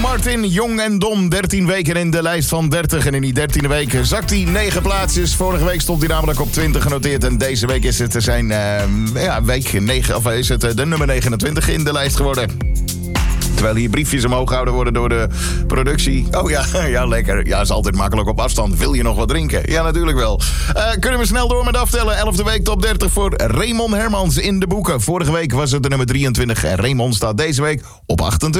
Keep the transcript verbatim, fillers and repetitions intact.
Martin, Jong en Dom. dertien weken in de lijst van dertig. En in die dertiende week zakt hij negen plaatsjes. Vorige week stond hij namelijk op twintig genoteerd. En deze week is het zijn uh, ja, week negen, of is het uh, de nummer negenentwintig in de lijst geworden. Terwijl hier briefjes omhoog gehouden worden door de productie. Oh ja, ja, lekker. Ja, is altijd makkelijk op afstand. Wil je nog wat drinken? Ja, natuurlijk wel. Uh, kunnen we snel door met aftellen. elfde week top dertig voor Raymond Hermans in de boeken. Vorige week was het de nummer drieëntwintig. En Raymond staat deze week op achtentwintig.